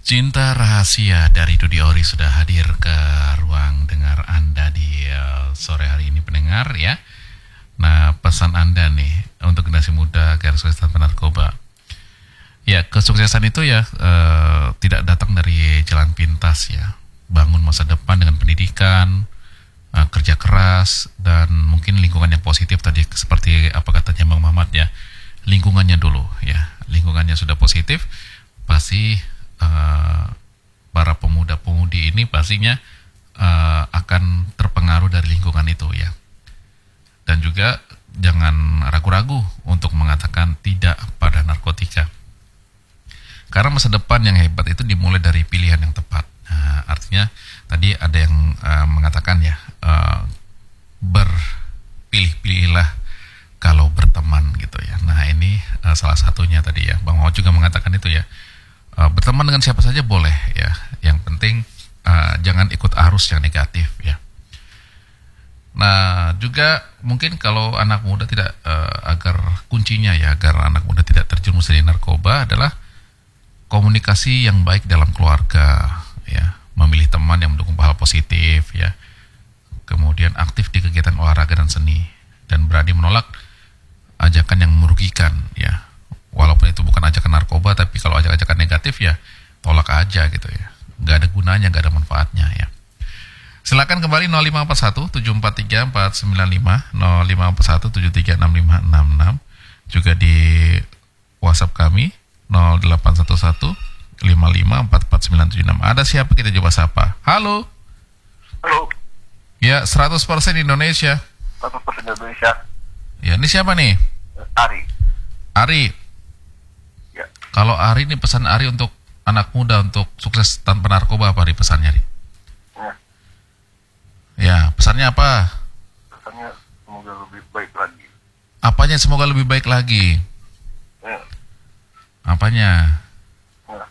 Cinta Rahasia dari Dudy Ori sudah hadir ke ruang dengar Anda di sore hari ini pendengar ya. Nah, pesan Anda nih untuk generasi muda garis sukses tanpa narkoba. Ya, kesuksesan itu ya tidak datang dari jalan pintas ya. Bangun masa depan dengan pendidikan, kerja keras, dan mungkin lingkungan yang positif tadi seperti apa katanya Bang Mamat ya. Lingkungannya dulu ya. Lingkungannya sudah positif, pasti para pemuda-pemudi ini pastinya akan terpengaruh dari lingkungan itu ya. Dan juga jangan ragu-ragu untuk mengatakan tidak pada narkotika. Karena masa depan yang hebat itu dimulai dari pilihan yang tepat. Nah, artinya tadi ada yang mengatakan ya, berpilih-pilihlah kalau berteman gitu ya. Nah ini salah satunya tadi ya. Bang Mamat juga mengatakan itu ya. Berteman dengan siapa saja boleh ya. Yang penting jangan ikut arus yang negatif ya. Nah juga mungkin kalau anak muda tidak agar kuncinya ya agar anak muda tidak terjerumus dari narkoba adalah komunikasi yang baik dalam keluarga ya. Memilih teman yang mendukung hal positif ya. Kemudian aktif di kegiatan olahraga dan seni dan berani menolak ajakan yang merugikan ya. Walaupun itu bukan ajakan narkoba, tapi kalau ajakan negatif ya tolak aja gitu ya. Gak ada gunanya, gak ada manfaatnya ya. Silakan kembali 0541 743 495 0541 736566 juga di WhatsApp kami 0811 554496. Ada siapa kita coba sapa? Halo. Halo. Ya, 100% Indonesia. 100% Indonesia. Ya, ini siapa nih? Ari. Ya. Kalau Ari ini pesan Ari untuk anak muda untuk sukses tanpa narkoba apa Ari pesannya Ari? Ya. Ya, pesannya apa? Pesannya semoga lebih baik lagi. Apanya semoga lebih baik lagi? Ya. Apanya? Ya.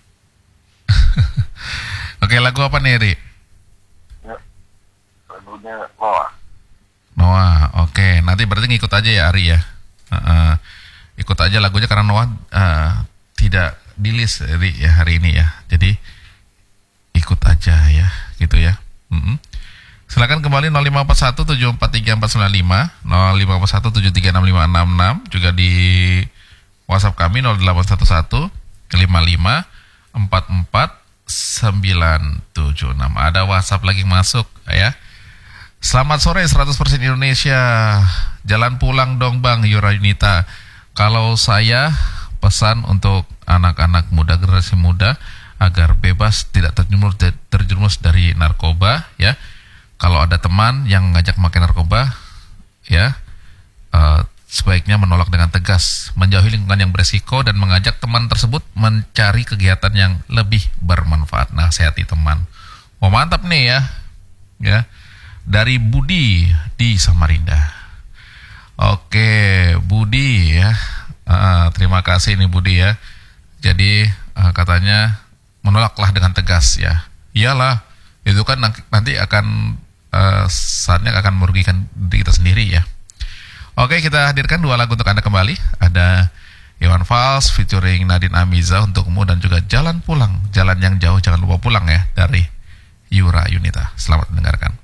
Oke, lagu apa nih Ari? Ya. Lagunya Noah, oke. Nanti berarti ngikut aja ya Ari ya. Ikut aja lagunya karena Noah tidak di list hari ini ya. Jadi ikut aja ya, gitu ya. Silakan kembali 0541 743 495 0541 736566 juga di WhatsApp kami 0811 55 44 976. Ada WhatsApp lagi masuk ya. Selamat sore 100% Indonesia. Jalan pulang dong Bang Yura Yunita. Kalau saya pesan untuk anak-anak muda, generasi muda agar bebas tidak terjerumus dari narkoba ya. Kalau ada teman yang ngajak makan narkoba ya, sebaiknya menolak dengan tegas, menjauhi lingkungan yang beresiko dan mengajak teman tersebut mencari kegiatan yang lebih bermanfaat. Nasihati teman. Oh mantap nih ya. Ya. Dari Budi di Samarinda. Oke, Budi ya. Terima kasih nih Budi ya. Jadi katanya menolaklah dengan tegas ya. Iyalah, itu kan nanti akan saatnya akan merugikan diri kita sendiri ya. Oke, kita hadirkan dua lagu untuk Anda kembali. Ada Iwan Fals featuring Nadine Amiza untukmu dan juga Jalan Pulang, Jalan yang Jauh Jangan Lupa Pulang ya dari Yura Yunita. Selamat mendengarkan.